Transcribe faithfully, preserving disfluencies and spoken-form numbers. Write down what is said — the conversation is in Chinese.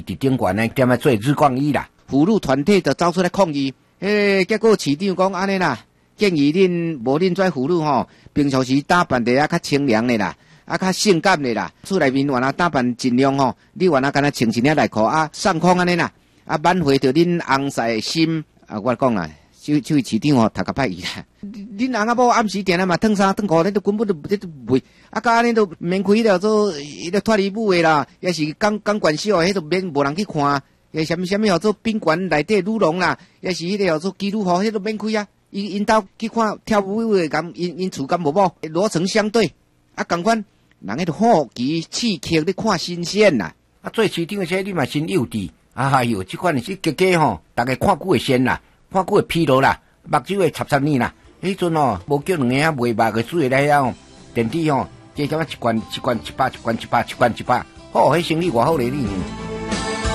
伫顶悬呢，踮咧做日光浴啦。 妇女团体就走出来抗议，诶，结果市长讲安尼啦，建议恁无恁跩妇女吼，平常时打扮得啊较清凉的啦，啊较性感的啦，厝内面原来打扮尽量吼，你原来干那穿一领内裤啊，上空安尼啦，啊挽回着恁红晒心啊，我讲啦。就就市长吼，读甲歹伊啦。恁翁仔某暗时定来嘛，脱衫脱裤，你都根本都你都袂。啊，甲安尼都免开了做，伊个脱衣舞的啦，也是钢钢管秀，迄都免无人去看。也什么什么叫做宾馆内底女郎啦，也是迄个叫做基督徒，迄都免开啊。因因兜去看跳舞的，咁因因厝咁无某罗成相对，啊，共款人迄都好奇刺激，你看新鲜啦。 啊，做市长的说你嘛真幼稚，啊哟，即款是家家吼，大家看久会先啦。看久会疲劳啦，目睭会插插呢啦。迄阵哦，无叫两个啊卖肉个水来遐哦，电梯哦，即什么一罐一罐一百，一罐一百，一罐一百，好，迄生意偌好咧你。